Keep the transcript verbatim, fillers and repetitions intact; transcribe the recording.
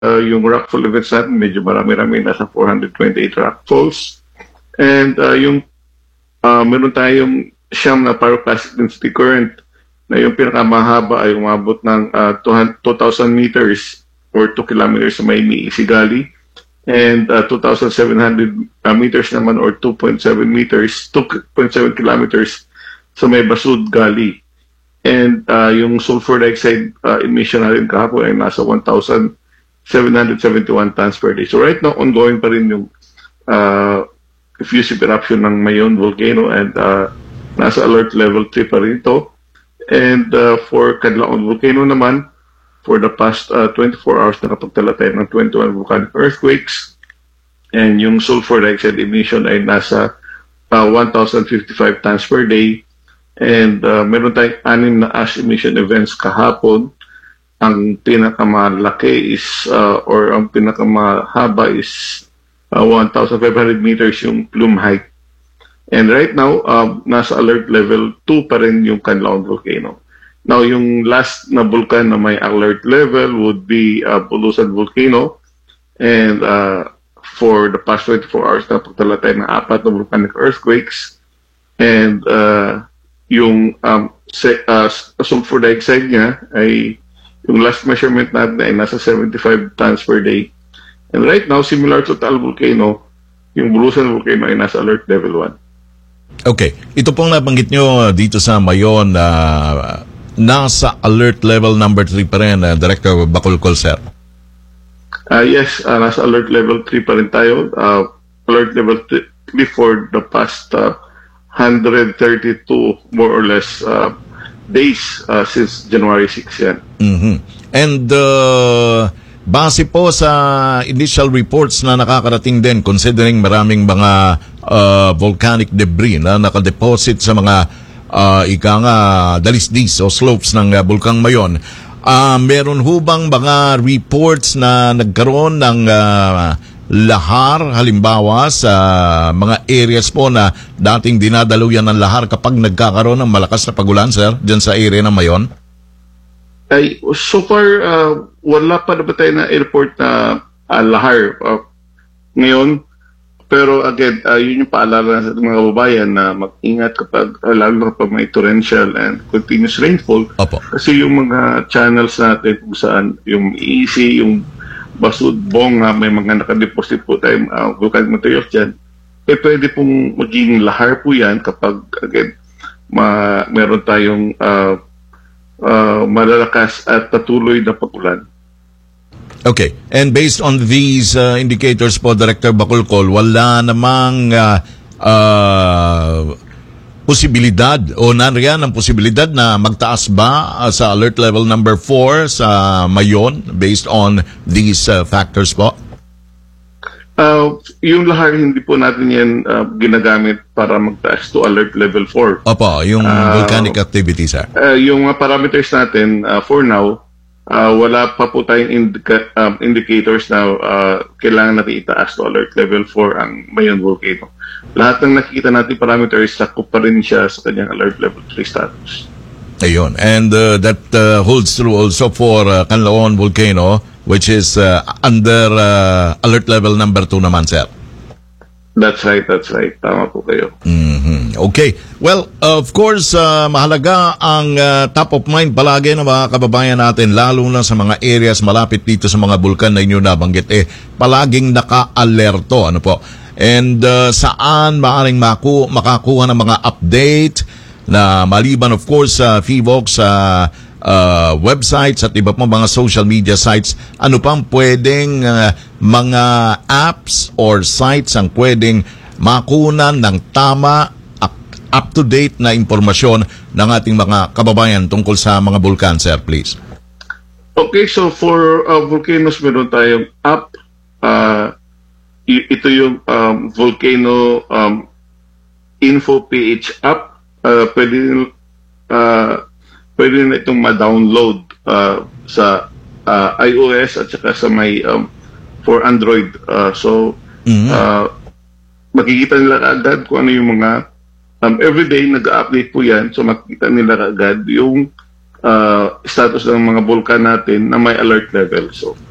uh, yung rockfall events natin, medyo marami-rami, nasa four hundred twenty-eight rockfalls. And uh, yung uh, meron tayong siyam na pyroclastic density current na yung pinakamahaba ay umabot ng uh, two thousand meters or two kilometers sa may Isigali. And uh, two thousand seven hundred uh, meters naman or two point seven meters, two point seven kilometers sa may Basud Gali. And uh, yung sulfur dioxide uh, emission natin kahapon ay nasa one thousand seven hundred seventy-one tons per day. So right now, ongoing pa rin yung uh, effusive eruption ng Mayon volcano and uh, nasa alert level three pa rin ito. And uh, for Canlaon volcano naman, for the past uh, twenty-four hours, nakapagtala tayo ng twenty-one volcanic earthquakes. And yung sulfur dioxide emission ay nasa uh, one thousand fifty-five tons per day. And uh, meron tayong anim na ash emission events kahapon. Ang pinakamalaki is, uh, or ang pinakamahaba is uh, one thousand five hundred meters yung plume height. And right now, uh, nasa alert level two pa rin yung Canlaon volcano. Now, yung last na vulkan na may alert level would be uh, Bulusan volcano. And uh, for the past twenty-four hours, napagtala tayo ng apat na volcanic earthquakes. And uh, yung um, se- uh, sulfur dioxide niya ay, yung last measurement natin ay nasa seventy-five tons per day. And right now, similar to Taal volcano, yung Bulusan volcano ay nasa alert level one. Okay. Ito pong nabanggit nyo dito sa Mayon, uh, nasa alert level number three pa rin, uh, Director Bacolcol, sir. Uh, yes, uh, nasa alert level three pa rin tayo. Uh, alert level three for the past uh, one hundred thirty-two, more or less, uh, days uh, since January sixth yan. Mm-hmm. And uh, base po sa initial reports na nakakarating din, considering maraming mga uh, volcanic debris na nakadeposit sa mga Uh, ika nga dalisdis o slopes ng uh, Bulkang Mayon, uh, meron hubang mga reports na nagkaroon ng uh, lahar halimbawa sa mga areas po na dating dinadaluyan ng lahar kapag nagkakaroon ng malakas na pagulan, sir, dyan sa area ng Mayon? Ay, so far, uh, wala pa na ba tayo na airport na uh, lahar uh, ngayon? Pero again, uh, yun yung paalala sa ating mga kababayan na mag-ingat kapag, uh, lalo kapag may torrential and continuous rainfall. Opo. Kasi yung mga channels natin kung saan yung easy, yung Basud, Bonga, may mga nakadeposit po tayong uh, volcanic materials dyan, eh pwede pong maging lahar po yan kapag, again, ma meron tayong uh, uh, malalakas at patuloy na pagulan. Okay. And based on these uh, indicators po, Director Bacolcol, wala namang uh, uh, posibilidad o nariyan ang posibilidad na magtaas ba uh, sa alert level number four sa Mayon based on these uh, factors po? Uh, yung lahar, hindi po natin yan uh, ginagamit para magtaas to alert level four. Opo, yung uh, volcanic activity, sir. Uh, yung uh, parameters natin uh, for now, Uh, wala pa po tayong indica- um, indicators na uh, kailangan natin itaas to alert level four ang Mayon volcano. Lahat ng nakikita natin parameters, sakop pa rin siya sa kanyang alert level three status. Ayun. And uh, that uh, holds true also for uh, Canlaon volcano, which is uh, under uh, alert level number two naman, sir. That's right, that's right. Tama po kayo. Mm-hmm. Okay. Well, of course, uh, mahalaga ang uh, top of mind palagi ng mga kababayan natin, lalo na sa mga areas malapit dito sa mga bulkan na inyo nabanggit, eh, palaging naka-alerto. Ano po? And uh, saan maaaring maku makakuha ng mga update na maliban, of course, sa uh, FIVOX, sa uh, uh, websites at iba pang mga social media sites, ano pang pwedeng uh, mga apps or sites ang pwedeng makunan ng tama, up-to-date na impormasyon ng ating mga kababayan tungkol sa mga bulkan, sir, please? Okay, so for uh, volcanoes, meron tayong app. Uh, ito yung um, Volcano um, Info P H app. Uh, pwede, uh, pwede na itong ma-download uh, sa uh, iOS at saka sa may um, for Android. Uh, so, mm-hmm. uh, makikita nila agad kung ano yung mga um, everyday nag-update po yan. So, makikita nila agad yung uh, status ng mga bulkan natin na may alert level. So,